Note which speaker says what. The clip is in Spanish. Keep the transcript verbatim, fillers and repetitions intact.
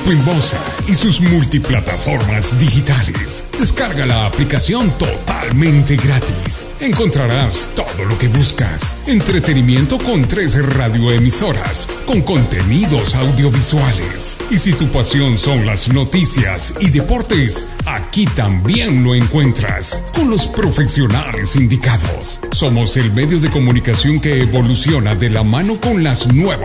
Speaker 1: Grupo Inbosa y sus multiplataformas digitales. Descarga la aplicación totalmente gratis. Encontrarás todo lo que buscas. Entretenimiento con tres radioemisoras, con contenidos audiovisuales. Y si tu pasión son las noticias y deportes, aquí también lo encuentras, con los profesionales indicados. Somos el medio de comunicación que evoluciona de la mano con las nuevas